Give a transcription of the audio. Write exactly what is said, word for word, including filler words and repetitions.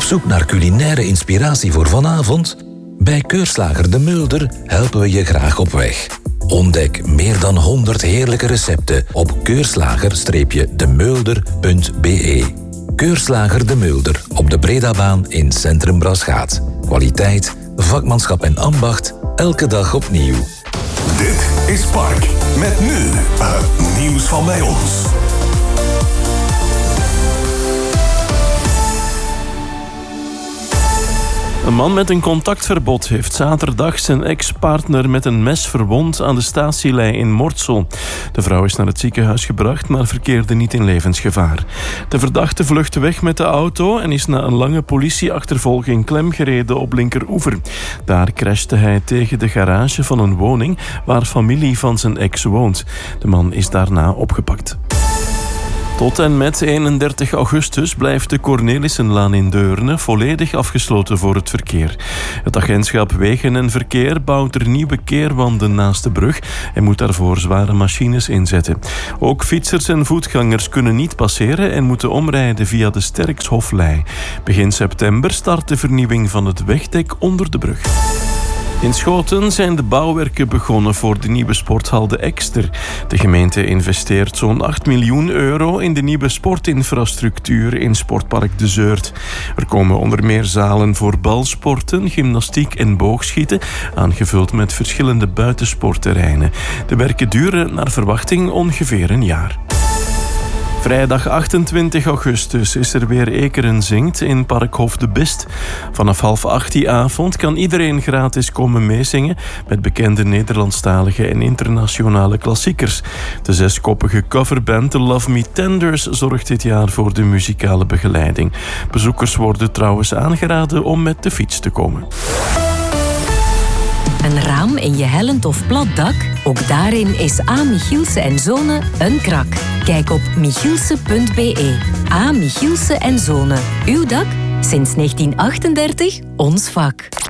zoek naar culinaire inspiratie voor vanavond? Bij Keurslager De Mulder helpen we je graag op weg. Ontdek meer dan honderd heerlijke recepten op keurslager de mulder punt b e. Keurslager De Mulder op de Bredabaan in Centrum Braschaat. Kwaliteit, vakmanschap en ambacht, elke dag opnieuw. Dit is Park. Met nu het nieuws van bij ons. Een man met een contactverbod heeft zaterdag zijn ex-partner met een mes verwond aan de statielei in Mortsel. De vrouw is naar het ziekenhuis gebracht, maar verkeerde niet in levensgevaar. De verdachte vluchtte weg met de auto en is na een lange politieachtervolging klemgereden op Linkeroever. Daar crashte hij tegen de garage van een woning waar familie van zijn ex woont. De man is daarna opgepakt. Tot en met eenendertig augustus blijft de Cornelissenlaan in Deurne volledig afgesloten voor het verkeer. Het agentschap Wegen en Verkeer bouwt er nieuwe keerwanden naast de brug en moet daarvoor zware machines inzetten. Ook fietsers en voetgangers kunnen niet passeren en moeten omrijden via de Sterkshoflei. Begin september start de vernieuwing van het wegdek onder de brug. In Schoten zijn de bouwwerken begonnen voor de nieuwe sporthal De Ekster. De gemeente investeert zo'n acht miljoen euro in de nieuwe sportinfrastructuur in Sportpark De Zeurt. Er komen onder meer zalen voor balsporten, gymnastiek en boogschieten, aangevuld met verschillende buitensportterreinen. De werken duren naar verwachting ongeveer een jaar. Vrijdag achtentwintig augustus is er weer Ekeren Zingt in Parkhof de Best. Vanaf half acht die avond kan iedereen gratis komen meezingen met bekende Nederlandstalige en internationale klassiekers. De zeskoppige coverband The Love Me Tenders zorgt dit jaar voor de muzikale begeleiding. Bezoekers worden trouwens aangeraden om met de fiets te komen. Een raam in je hellend of plat dak? Ook daarin is A. Michielsen en Zonen een krak. Kijk op michielsen punt b e. A. Michielsen en Zonen. Uw dak? Sinds negentien achtendertig ons vak.